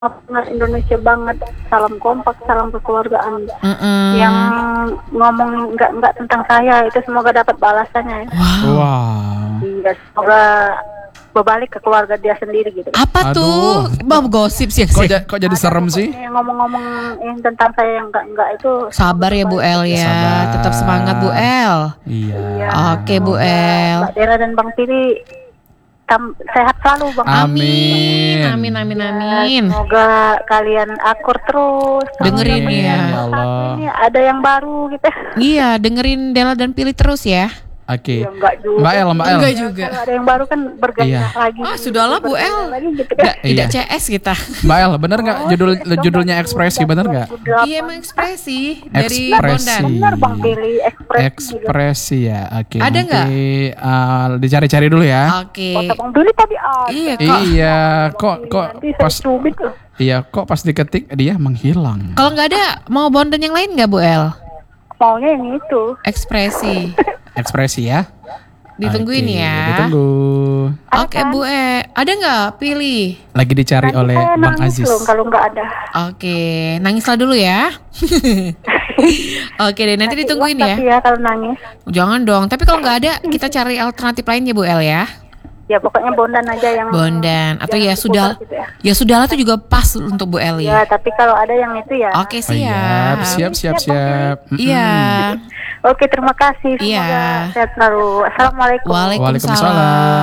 benar Indonesia banget, salam kompak, salam kekeluargaan. Yang ngomong nggak tentang saya itu semoga dapat balasannya ya. Wow. Iya, semoga berbalik ke keluarga dia sendiri gitu. Apa tuh? Bang gosip sih. Kok jadi serem sih? Yang ngomong-ngomong tentang saya yang enggak itu. Sabar ya Bu El ya. Sabar. Tetap semangat Bu El. Iya. Oke Bu El. Mbak Dera dan Bang Pili sehat selalu Bang. Amin. Amin. Semoga kalian akur terus. Dengerin Amin, ya. ya Allah. Ini ada yang baru gitu. Iya, dengerin Dela dan Pilih terus ya. Oke. Ya, enggak juga. Mbak El. Enggak juga. Kalau ada yang baru kan bergaya Iya. lagi. Ah, sudahlah Bu El. Lagi gitu kan. Tidak Iya. CS kita. Mbak El, bener nggak judulnya ekspresi, bener nggak? Iya emang ekspresi dari Ekspresi. Bondan. Benar Bang Pili, ekspresi. Ekspresi ya. Oke. Ada nggak? Nanti dicari-cari dulu ya. Oke. Kota Bang Pili tadi ada. Iya kok. Iya, kok Nanti saya pas cubit loh. iya kok pas diketik dia menghilang. Kalau nggak ada, mau Bondan yang lain nggak Bu El? Maunya yang itu. Ekspresi. Ekspresi ya. Ditungguin Oke, ya. Ditunggu. Oke Bu E, ada nggak Pilih? Lagi dicari Nanti oleh saya Bang nangis Aziz. loh kalau nggak ada. Oke, nangislah dulu ya. Oke deh, nanti ditungguin WhatsApp ya. ya kalau nangis. Jangan dong, tapi kalau nggak ada, kita cari alternatif lainnya Bu El ya. Ya pokoknya Bondan aja yang. Bondan atau ya yang sudah, diputar gitu ya. ya sudahlah tuh juga pas untuk Bu Eli. Ya tapi kalau ada yang itu ya. Oke Oh, iya, siap. siap. Iya. Oke terima kasih. Semoga Iya. sehat selalu. Assalamualaikum. Waalaikumsalam. Waalaikumsalam.